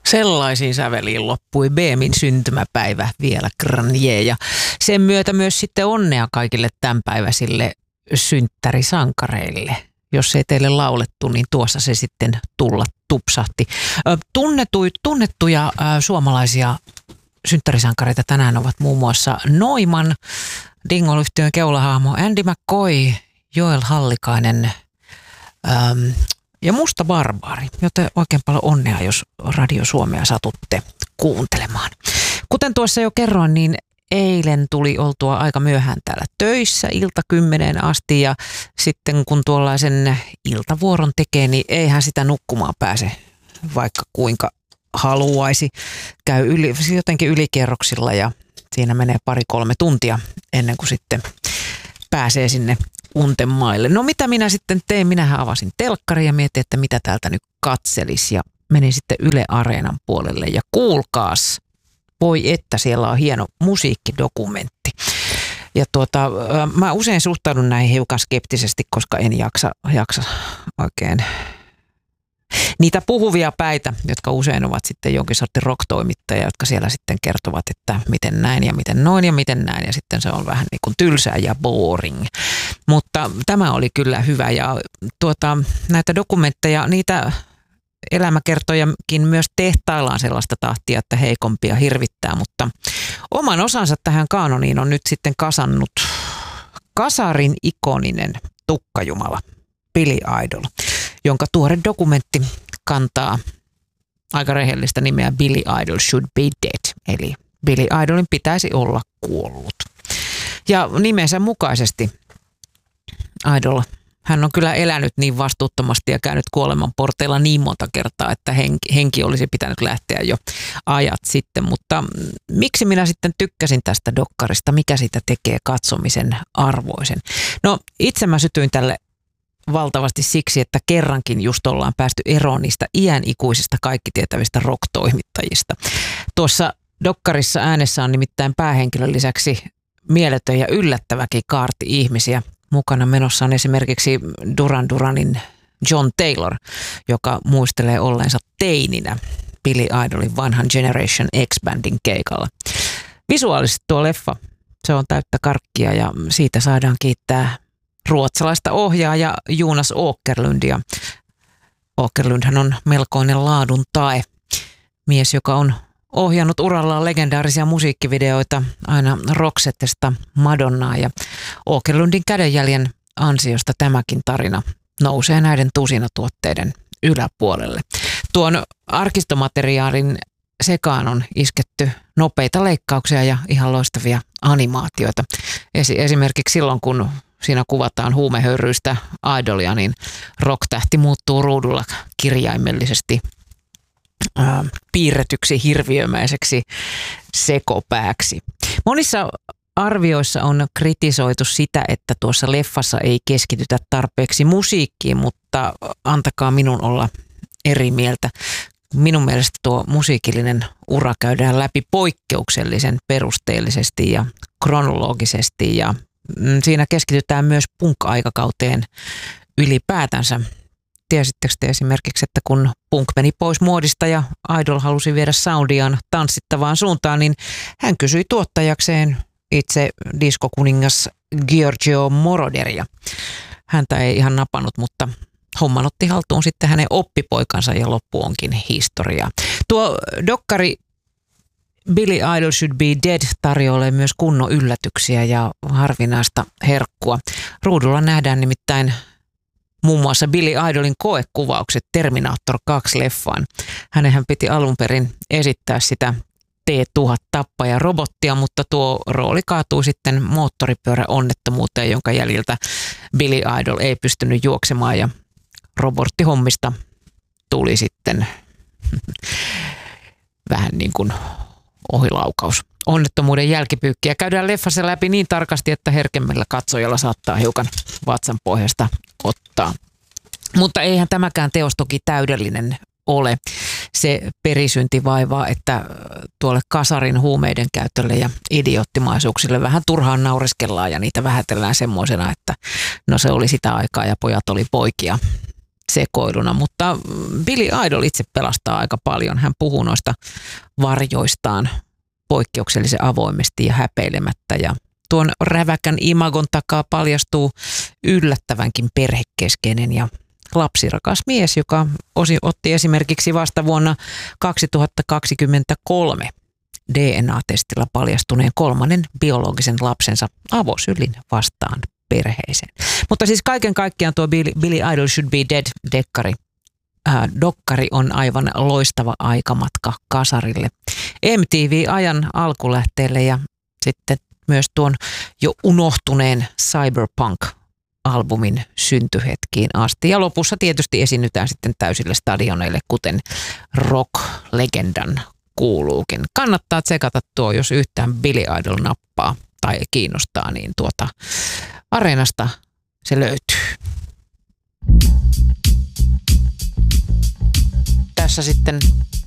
Sellaisiin säveliin loppui Beemin syntymäpäivä vielä Granier ja sen myötä myös sitten onnea kaikille tämänpäiväisille synttärisankareille. Jos ei teille laulettu, niin tuossa se sitten tulla tupsahti. Tunnettuja suomalaisia synttärisankareita tänään ovat muun muassa Noiman, Dingol-yhtiön keulahahmo Andy McCoy, Joel Hallikainen ja Musta Barbaari, joten oikein paljon onnea, jos Radio Suomea satutte kuuntelemaan. Kuten tuossa jo kerroin, niin eilen tuli oltua aika myöhään täällä töissä, ilta 10 asti, ja sitten kun tuollaisen iltavuoron tekee, niin eihän sitä nukkumaan pääse, vaikka kuinka haluaisi. Käy jotenkin ylikierroksilla ja siinä menee 2-3 tuntia ennen kuin sitten pääsee sinne unten maille. No mitä minä sitten tein? Minähän avasin telkkari ja mietin, että mitä täältä nyt katselisi, ja menin sitten Yle Areenan puolelle ja kuulkaas, voi että siellä on hieno musiikkidokumentti. Ja mä usein suhtaudun näihin hiukan skeptisesti, koska en jaksa oikein niitä puhuvia päitä, jotka usein ovat sitten jonkin sortin rock-toimittajia, jotka siellä sitten kertovat, että miten näin ja miten noin ja miten näin, ja sitten se on vähän niin kuin tylsää ja boring. Mutta tämä oli kyllä hyvä, ja näitä dokumentteja, niitä elämäkertojakin myös tehtaillaan sellaista tahtia, että heikompia hirvittää, mutta oman osansa tähän kaanoniin on nyt sitten kasannut kasarin ikoninen tukkajumala Billy Idol, jonka tuore dokumentti kantaa aika rehellistä nimeä Billy Idol Should Be Dead, eli Billy Idolin pitäisi olla kuollut. Ja nimensä mukaisesti Idol, hän on kyllä elänyt niin vastuuttomasti ja käynyt kuoleman porteilla niin monta kertaa, että henki olisi pitänyt lähteä jo ajat sitten. Mutta miksi minä sitten tykkäsin tästä dokkarista? Mikä siitä tekee katsomisen arvoisen? No itse mä sytyin tälle valtavasti siksi, että kerrankin just ollaan päästy eroon niistä iänikuisista kaikkitietävistä rock-toimittajista. Tuossa dokkarissa äänessä on nimittäin päähenkilön lisäksi mieletön ja yllättäväkin kaarti ihmisiä. Mukana menossa on esimerkiksi Duran Duranin John Taylor, joka muistelee olleensa teininä Billy Idolin vanhan Generation X-bändin keikalla. Visuaalisesti tuo leffa, se on täyttä karkkia, ja siitä saadaan kiittää ruotsalaista ohjaaja Jonas Åkerlundia. Åkerlundhan on melkoinen laadun tae. Mies, joka on ohjannut urallaan legendaarisia musiikkivideoita aina Roxettesta Madonnaa, ja Åkerlundin kädenjäljen ansiosta tämäkin tarina nousee näiden tusinatuotteiden yläpuolelle. Tuon arkistomateriaalin sekaan on isketty nopeita leikkauksia ja ihan loistavia animaatioita. Esimerkiksi silloin, kun siinä kuvataan huumehöyryistä idolia, niin rock-tähti muuttuu ruudulla kirjaimellisesti piirretyksi hirviömäiseksi sekopääksi. Monissa arvioissa on kritisoitu sitä, että tuossa leffassa ei keskitytä tarpeeksi musiikkiin, mutta antakaa minun olla eri mieltä. Minun mielestä tuo musiikillinen ura käydään läpi poikkeuksellisen perusteellisesti ja kronologisesti, ja siinä keskitytään myös punk-aikakauteen ylipäätänsä. Tiesittekö te esimerkiksi, että kun punk meni pois muodista ja Idol halusi viedä soundiaan tanssittavaan suuntaan, niin hän kysyi tuottajakseen itse diskokuningas Giorgio Moroderia. Häntä ei ihan napannut, mutta homman otti haltuun sitten hänen oppipoikansa, ja loppu onkin historiaa. Tuo dokkari Billy Idol Should Be Dead tarjoilee myös kunnon yllätyksiä ja harvinaista herkkua. Ruudulla nähdään nimittäin muun muassa Billy Idolin koekuvaukset Terminator 2-leffaan. Hänenhän piti alun perin esittää sitä T-1000-tappaja-robottia, mutta tuo rooli kaatui sitten moottoripyöräonnettomuuteen, jonka jäljiltä Billy Idol ei pystynyt juoksemaan, ja robottihommista tuli sitten vähän niin kuin ohilaukaus. Onnettomuuden jälkipyykkiä käydään leffassa läpi niin tarkasti, että herkemmällä katsojalla saattaa hiukan vatsan pohjasta ottaa. Mutta eihän tämäkään teos toki täydellinen ole. Se perisynti vaivaa, että tuolle kasarin huumeiden käytölle ja idioottimaisuuksille vähän turhaan naureskellaan ja niitä vähätellään semmoisena, että no se oli sitä aikaa ja pojat oli poikia. sekoiluna, mutta Billy Idol itse pelastaa aika paljon. Hän puhuu noista varjoistaan poikkeuksellisen avoimesti ja häpeilemättä ja tuon räväkän imagon takaa paljastuu yllättävänkin perhekeskeinen ja lapsirakas mies, joka otti esimerkiksi vasta vuonna 2023 DNA-testillä paljastuneen 3. biologisen lapsensa avosylin vastaan perheeseen. Mutta siis kaiken kaikkiaan tuo Billy Idol Should Be Dead dokkari on aivan loistava aikamatka kasarille, MTV-ajan alkulähteelle ja sitten myös tuon jo unohtuneen Cyberpunk-albumin syntyhetkiin asti. Ja lopussa tietysti esiinnytään sitten täysille stadioneille, kuten rock-legendan kuuluukin. Kannattaa tsekata tuo, jos yhtään Billy Idol nappaa tai kiinnostaa, niin Areenasta se löytyy. Tässä sitten